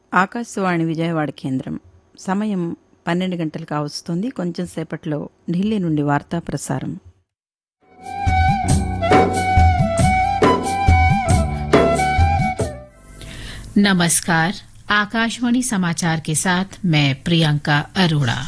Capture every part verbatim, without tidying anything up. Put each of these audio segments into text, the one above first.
ఆకాశవాణి విజయవాడ కేంద్రం సమయం పన్నెండు గంటలు కావస్తుంది. కొంచెం సేపట్లో ఢిల్లీ నుండి వార్తా ప్రసారం. नमस्कार, आकाशवाणी समाचार के साथ मैं प्रियंका अरोड़ा।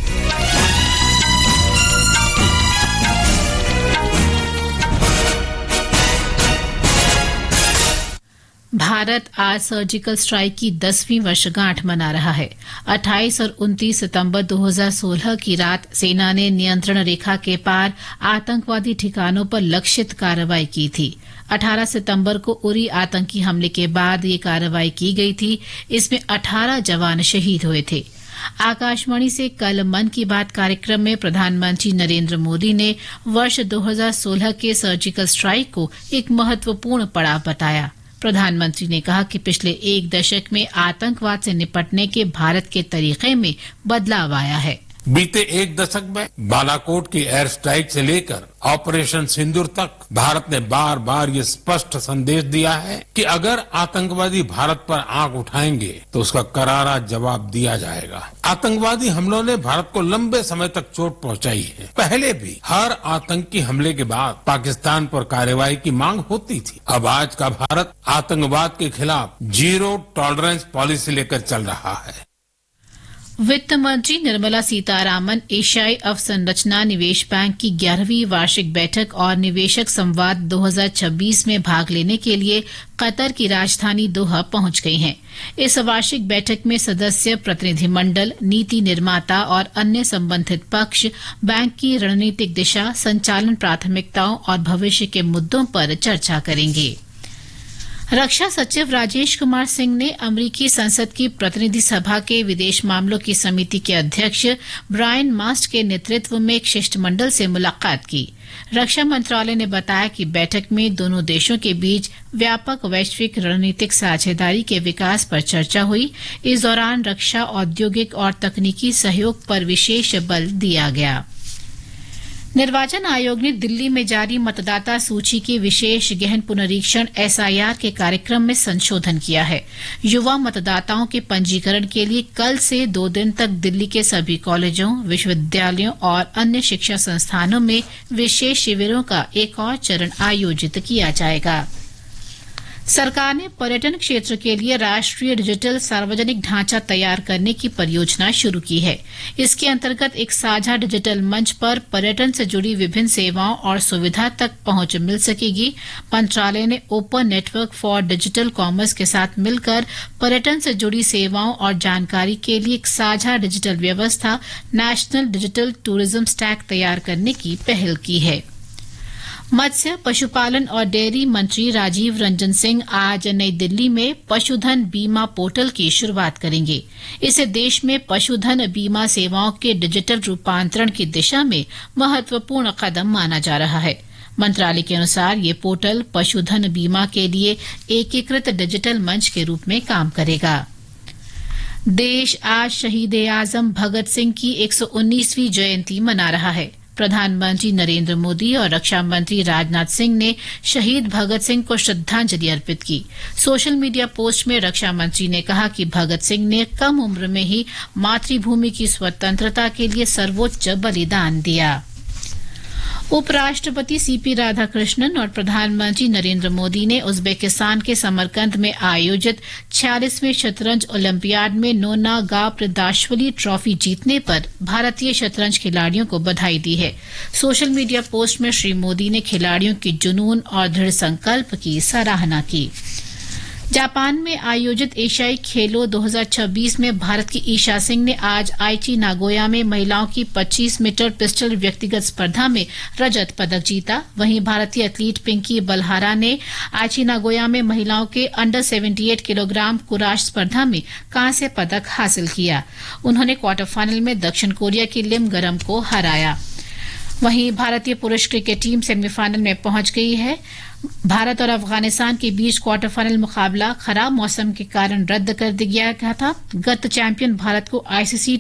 भारत आज सर्जिकल स्ट्राइक की दसवीं वर्षगांठ मना रहा है। अट्ठाईस और उनतीस सितंबर दो हज़ार सोलह की रात सेना ने नियंत्रण रेखा के पार आतंकवादी ठिकानों पर लक्षित कार्रवाई की थी। अठारह सितंबर को उरी आतंकी हमले के बाद ये कार्रवाई की गई थी। इसमें अठारह जवान शहीद हुए थे। आकाशवाणी से कल मन की बात कार्यक्रम में प्रधानमंत्री नरेंद्र मोदी ने वर्ष दो हज़ार सोलह के सर्जिकल स्ट्राइक को एक महत्वपूर्ण पड़ाव बताया। प्रधानमंत्री ने कहा कि पिछले एक दशक में आतंकवाद से निपटने के भारत के तरीके में बदलाव आया है। बीते एक दशक में बालाकोट की एयर स्ट्राइक से लेकर ऑपरेशन सिंदूर तक भारत ने बार बार ये स्पष्ट संदेश दिया है कि अगर आतंकवादी भारत पर आंख उठाएंगे तो उसका करारा जवाब दिया जाएगा। आतंकवादी हमलों ने भारत को लंबे समय तक चोट पहुंचाई है। पहले भी हर आतंकी हमले के बाद पाकिस्तान पर कार्रवाई की मांग होती थी। अब आज का भारत आतंकवाद के खिलाफ जीरो टॉलरेंस पॉलिसी लेकर चल रहा है। वित्त मंत्री निर्मला सीतारामन एशियाई अवसंरचना निवेश बैंक की ग्यारहवीं वार्षिक बैठक और निवेशक संवाद दो हज़ार छब्बीस में भाग लेने के लिए कतर की राजधानी दोहा पहुंच गई हैं। इस वार्षिक बैठक में सदस्य प्रतिनिधिमंडल, नीति निर्माता और अन्य संबंधित पक्ष बैंक की रणनीतिक दिशा, संचालन प्राथमिकताओं और भविष्य के मुद्दों पर चर्चा करेंगे। रक्षा सचिव राजेश कुमार सिंह ने अमेरिकी संसद की प्रतिनिधि सभा के विदेश मामलों की समिति के अध्यक्ष ब्रायन मास्ट के नेतृत्व में एक शिष्टमंडल से मुलाकात की। रक्षा मंत्रालय ने बताया कि बैठक में दोनों देशों के बीच व्यापक वैश्विक रणनीतिक साझेदारी के विकास पर चर्चा हुई। इस दौरान रक्षा, औद्योगिक और तकनीकी सहयोग पर विशेष बल दिया गया। निर्वाचन आयोग ने दिल्ली में जारी मतदाता सूची की विशेष गहन पुनरीक्षण एस आई आर के कार्यक्रम में संशोधन किया है। युवा मतदाताओं के पंजीकरण के लिए कल से दो दिन तक दिल्ली के सभी कॉलेजों, विश्वविद्यालयों और अन्य शिक्षा संस्थानों में विशेष शिविरों का एक और चरण आयोजित किया जाएगा। सरकार ने पर्यटन क्षेत्र के लिए राष्ट्रीय डिजिटल सार्वजनिक ढांचा तैयार करने की परियोजना शुरू की है। इसके अंतर्गत एक साझा डिजिटल मंच पर पर्यटन से जुड़ी विभिन्न सेवाओं और सुविधा तक पहुंच मिल सकेगी। मंत्रालय ने open network for digital commerce के साथ मिलकर पर्यटन से जुड़ी सेवाओं और जानकारी के लिए एक साझा डिजिटल व्यवस्था नेशनल डिजिटल टूरिज्म स्टैक तैयार करने की पहल की है। मत्स्य, पशुपालन और डेयरी मंत्री राजीव रंजन सिंह आज नई दिल्ली में पशुधन बीमा पोर्टल की शुरुआत करेंगे। इसे देश में पशुधन बीमा सेवाओं के डिजिटल रूपांतरण की दिशा में महत्वपूर्ण कदम माना जा रहा है। मंत्रालय के अनुसार ये पोर्टल पशुधन बीमा के लिए एकीकृत डिजिटल मंच के रूप में काम करेगा। देश आज शहीद-ए-आजम भगत सिंह की एक सौ उन्नीसवीं जयंती मना रहा है। प्रधानमंत्री नरेंद्र मोदी और रक्षा मंत्री राजनाथ सिंह ने शहीद भगत सिंह को श्रद्धांजलि अर्पित की। सोशल मीडिया पोस्ट में रक्षा मंत्री ने कहा कि भगत सिंह ने कम उम्र में ही मातृभूमि की स्वतंत्रता के लिए सर्वोच्च बलिदान दिया। उपराष्ट्रपति सीपी राधाकृष्णन और प्रधानमंत्री नरेंद्र मोदी ने उज्बेकिस्तान के समरकंद में आयोजित छियालीसवें शतरंज ओलंपियाड में नोना गाप्रिदाश्वली ट्रॉफी जीतने पर भारतीय शतरंज खिलाड़ियों को बधाई दी है। सोशल मीडिया पोस्ट में श्री मोदी ने खिलाड़ियों की जुनून और दृढ़ संकल्प की सराहना की। जापान में आयोजित एशियाई खेलों दो हज़ार छब्बीस में भारत की ईशा सिंह ने आज आईची नागोया में महिलाओं की पच्चीस मीटर पिस्टल व्यक्तिगत स्पर्धा में रजत पदक जीता। वहीं भारतीय एथलीट पिंकी बलहारा ने आईची नागोया में महिलाओं के अंडर अठहत्तर किलोग्राम कुराश स्पर्धा में कांस्य पदक हासिल किया। उन्होंने क्वार्टर फाइनल में दक्षिण कोरिया की लिम गरम को हराया। वहीं भारतीय पुरुष क्रिकेट टीम सेमीफाइनल में पहुंच गई है। भारत और अफगानिस्तान के बीच क्वार्टर फाइनल मुकाबला खराब मौसम के कारण रद्द कर दिया गया था। गत चैंपियन भारत को आईसीसी